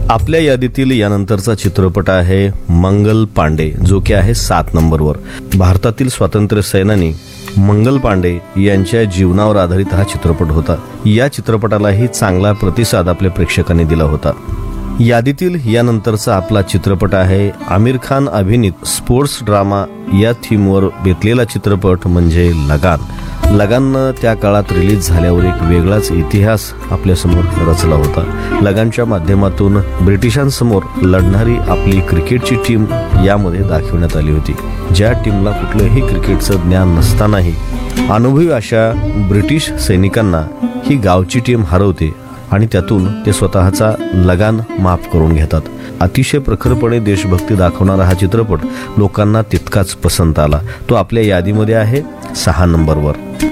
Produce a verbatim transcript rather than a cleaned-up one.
आपल्या यादीतील यानंतरचा चित्रपट आहे मंगल पांडे, जो की आहे सात नंबरवर. भारतातील स्वातंत्र्य सेनानी मंगल पांडे यांच्या जीवनावर आधारित हा चित्रपट होता. या चित्रपटालाही चांगला प्रतिसाद आपल्या प्रेक्षकांनी दिला होता. यादीतील यानंतरचा आपला चित्रपट आहे आमिर खान अभिनीत स्पोर्ट्स ड्रामा या थीमवर बेतलेला चित्रपट म्हणजे लगान. लगाननं त्या काळात रिलीज झाल्यावर एक वेगळाच इतिहास आपल्यासमोर रचला होता. लगानच्या माध्यमातून ब्रिटिशांसमोर लढणारी आपली क्रिकेटची टीम यामध्ये दाखवण्यात आली होती. ज्या टीमला कुठलंही क्रिकेटचं ज्ञान नसतानाही अनुभवी अशा ब्रिटिश सैनिकांना ही गावची टीम हरवते आणि त्यातून ते स्वतःचा लगान माफ करून घेतात. अतिशय प्रखरपणे देशभक्ती दाखवणारा हा चित्रपट लोकांना तितकाच पसंत आला. तो आपल्या यादीमध्ये आहे सहा नंबरवर.